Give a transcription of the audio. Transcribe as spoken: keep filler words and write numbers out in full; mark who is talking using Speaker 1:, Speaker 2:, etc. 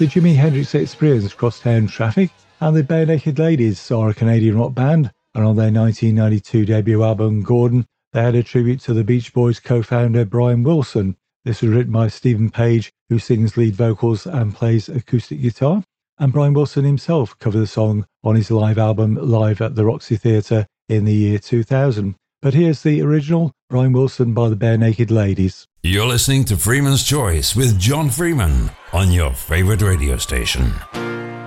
Speaker 1: The Jimi Hendrix Experience Crosstown Traffic, and the Barenaked Ladies are a Canadian rock band, and on their nineteen ninety-two debut album Gordon, they had a tribute to the Beach Boys co-founder Brian Wilson. This was written by Stephen Page, who sings lead vocals and plays acoustic guitar, and Brian Wilson himself covered the song on his live album Live at the Roxy Theatre in the year two thousand. But here's the original, Brian Wilson by the Barenaked Ladies.
Speaker 2: You're listening to Freeman's Choice with John Freeman on your favorite radio station.